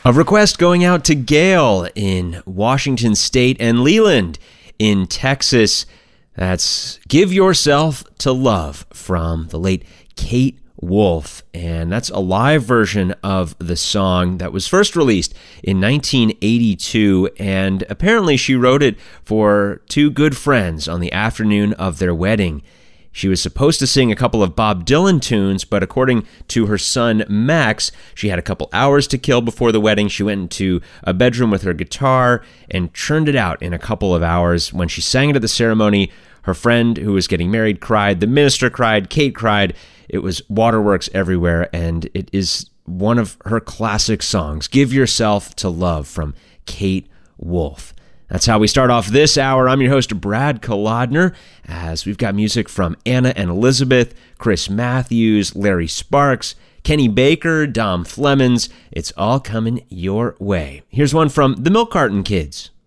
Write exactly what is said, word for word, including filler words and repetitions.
A request going out to Gail in Washington State and Leland in Texas. That's Give Yourself to Love from the late Kate Wolf, and that's a live version of the song that was first released in nineteen eighty-two, and apparently she wrote it for two good friends on the afternoon of their wedding. She was supposed to sing a couple of Bob Dylan tunes, but according to her son Max, she had a couple hours to kill before the wedding. She went into a bedroom with her guitar and churned it out in a couple of hours. When she sang it at the ceremony, her friend who was getting married cried, the minister cried, Kate cried. It was waterworks everywhere, and it is one of her classic songs, Give Yourself to Love from Kate Wolf. That's how we start off this hour. I'm your host, Brad Kolodner, as we've got music from Anna and Elizabeth, Chris Matthews, Larry Sparks, Kenny Baker, Dom Flemons. It's all coming your way. Here's one from the Milk Carton Kids.